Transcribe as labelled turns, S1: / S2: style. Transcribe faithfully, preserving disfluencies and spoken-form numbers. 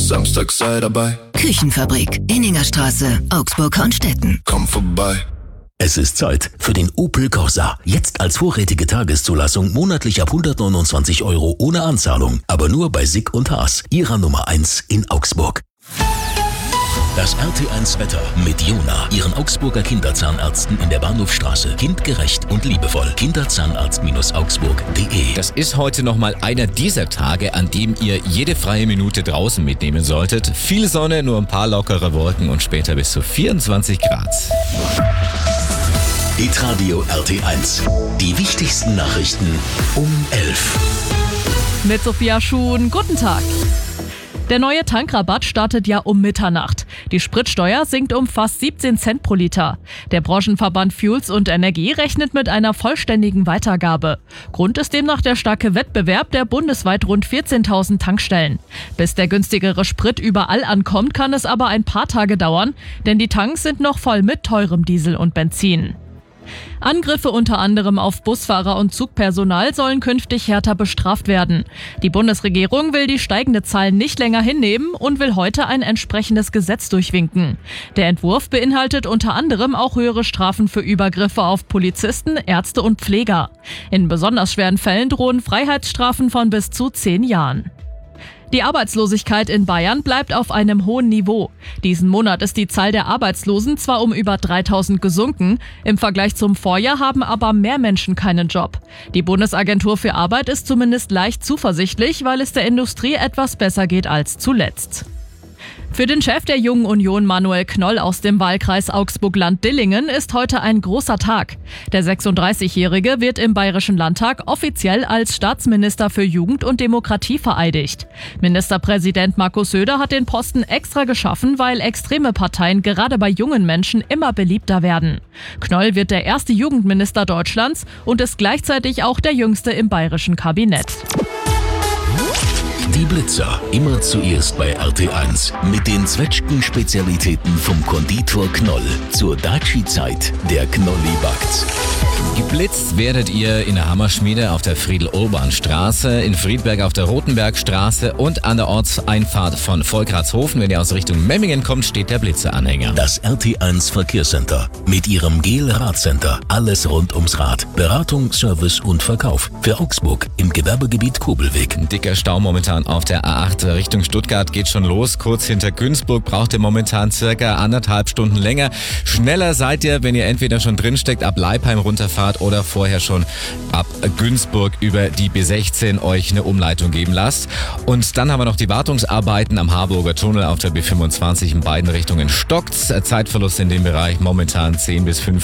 S1: Samstag sei dabei.
S2: Küchenfabrik, Inningerstraße, Augsburg-Hornstetten.
S1: Komm vorbei.
S3: Es ist Zeit für den Opel Corsa. Jetzt als vorrätige Tageszulassung monatlich ab hundertneunundzwanzig Euro ohne Anzahlung. Aber nur bei Sick und Haas, ihrer Nummer eins in Augsburg. Das R T eins Wetter mit Jona, ihren Augsburger Kinderzahnärzten in der Bahnhofstraße. Kindgerecht und liebevoll. kinderzahnarzt Augsburg punkt de.
S4: Das ist heute nochmal einer dieser Tage, an dem ihr jede freie Minute draußen mitnehmen solltet. Viel Sonne, nur ein paar lockere Wolken und später bis zu vierundzwanzig Grad.
S3: Hitradio R T eins. Die wichtigsten Nachrichten um elf.
S5: Mit Sophia Schuhn, guten Tag. Der neue Tankrabatt startet ja um Mitternacht. Die Spritsteuer sinkt um fast siebzehn Cent pro Liter. Der Branchenverband Fuels und Energie rechnet mit einer vollständigen Weitergabe. Grund ist demnach der starke Wettbewerb der bundesweit rund vierzehntausend Tankstellen. Bis der günstigere Sprit überall ankommt, kann es aber ein paar Tage dauern, denn die Tanks sind noch voll mit teurem Diesel und Benzin. Angriffe unter anderem auf Busfahrer und Zugpersonal sollen künftig härter bestraft werden. Die Bundesregierung will die steigende Zahl nicht länger hinnehmen und will heute ein entsprechendes Gesetz durchwinken. Der Entwurf beinhaltet unter anderem auch höhere Strafen für Übergriffe auf Polizisten, Ärzte und Pfleger. In besonders schweren Fällen drohen Freiheitsstrafen von bis zu zehn Jahren. Die Arbeitslosigkeit in Bayern bleibt auf einem hohen Niveau. Diesen Monat ist die Zahl der Arbeitslosen zwar um über dreitausend gesunken, im Vergleich zum Vorjahr haben aber mehr Menschen keinen Job. Die Bundesagentur für Arbeit ist zumindest leicht zuversichtlich, weil es der Industrie etwas besser geht als zuletzt. Für den Chef der Jungen Union Manuel Knoll aus dem Wahlkreis Augsburg-Land-Dillingen ist heute ein großer Tag. Der sechsunddreißigjährige wird im Bayerischen Landtag offiziell als Staatsminister für Jugend und Demokratie vereidigt. Ministerpräsident Markus Söder hat den Posten extra geschaffen, weil extreme Parteien gerade bei jungen Menschen immer beliebter werden. Knoll wird der erste Jugendminister Deutschlands und ist gleichzeitig auch der jüngste im bayerischen Kabinett.
S3: Die Blitzer, immer zuerst bei R T eins. Mit den Zwetschgen-Spezialitäten vom Konditor Knoll. Zur Daci-Zeit, der Knolli backt's.
S4: Geblitzt werdet ihr in der Hammerschmiede auf der Friedel-Urban-Straße, in Friedberg auf der Rotenbergstraße und an der Ortseinfahrt von Volkratshofen. Wenn ihr aus Richtung Memmingen kommt, steht der Blitzeranhänger.
S3: Das R T eins Verkehrscenter mit ihrem Gel-Radcenter. Alles rund ums Rad. Beratung, Service und Verkauf. Für Augsburg im Gewerbegebiet Kobelweg.
S4: Ein dicker Stau momentan auf der A acht Richtung Stuttgart geht schon los. Kurz hinter Günzburg braucht ihr momentan circa anderthalb Stunden länger. Schneller seid ihr, wenn ihr entweder schon drinsteckt, ab Leipheim runterfahrt oder vorher schon ab Günzburg über die B sechzehn euch eine Umleitung geben lasst. Und dann haben wir noch die Wartungsarbeiten am Harburger Tunnel auf der B fünfundzwanzig in beiden Richtungen stockt's. Zeitverlust in dem Bereich momentan zehn bis fünfzehn